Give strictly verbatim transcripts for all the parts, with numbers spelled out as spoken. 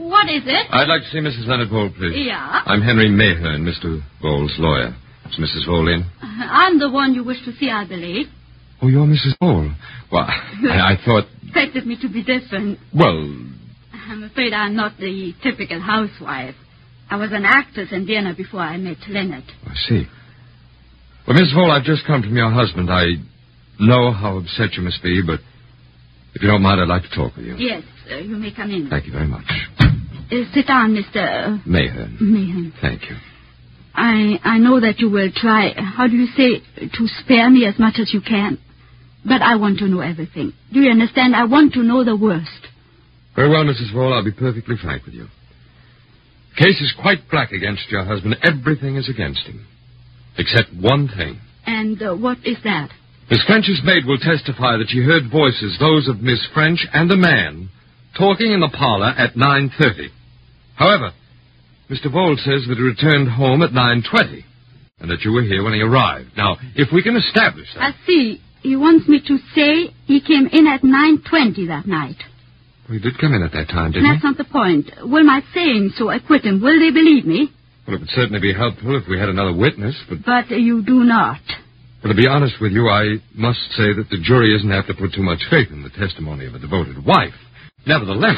What is it? I'd like to see Missus Leonard Vole, please. Yeah? I'm Henry Mayhern, Mister Vole's lawyer. Is Missus Vole in? I'm the one you wish to see, I believe. Oh, you're Missus Vole. Well, I, I thought... Expected me to be different. Well... I'm afraid I'm not the typical housewife. I was an actress in Vienna before I met Leonard. I see. Well, Miss Vole, I've just come from your husband. I know how upset you must be, but if you don't mind, I'd like to talk with you. Yes, uh, you may come in. Thank you very much. Uh, sit down, Mister Mayhern. Mayhern. Thank you. I I know that you will try, how do you say, to spare me as much as you can. But I want to know everything. Do you understand? I want to know the worst. Very well, Missus Vole, I'll be perfectly frank with you. The case is quite black against your husband. Everything is against him. Except one thing. And uh, what is that? Miss French's maid will testify that she heard voices, those of Miss French and a man, talking in the parlor at nine thirty. However, Mister Vole says that he returned home at nine twenty, and that you were here when he arrived. Now, if we can establish that... I see. He wants me to say he came in at nine twenty that night. Well, he did come in at that time, didn't he? That's not the point. Will my saying so acquit him? Will they believe me? Well, it would certainly be helpful if we had another witness, but... But you do not. Well, to be honest with you, I must say that the jury isn't apt to put too much faith in the testimony of a devoted wife. Nevertheless...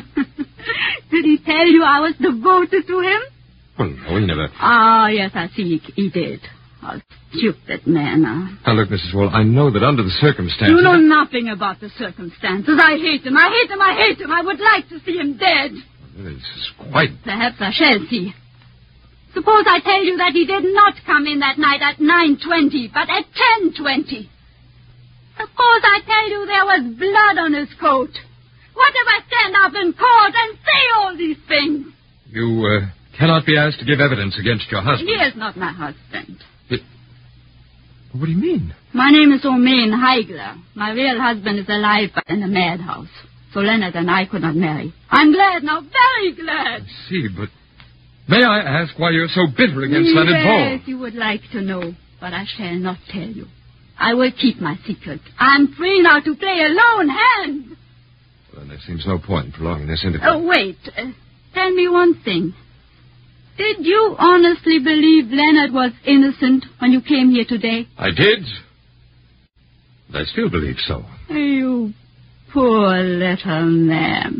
Did he tell you I was devoted to him? Well, no, he never... Ah, yes, I see he, he did. Oh, stupid man. Uh. Now, look, Missus Vole, I know that under the circumstances... You know nothing about the circumstances. I hate him. I hate him. I hate him. I would like to see him dead. This is quite... Perhaps I shall see. Suppose I tell you that he did not come in that night at nine twenty, but at ten twenty. Suppose I tell you there was blood on his coat. What if I stand up in court and say all these things? You uh, cannot be asked to give evidence against your husband. He is not my husband. It... What do you mean? My name is Omain Heigler. My real husband is alive but in a madhouse. So Leonard and I could not marry. I'm glad now, very glad. I see, but may I ask why you're so bitter against yes, Leonard Vole? Yes, you would like to know, but I shall not tell you. I will keep my secret. I'm free now to play a lone hand. Well, there seems no point in prolonging this interview. Oh, wait. Uh, tell me one thing. Did you honestly believe Leonard was innocent when you came here today? I did. And I still believe so. You poor little man.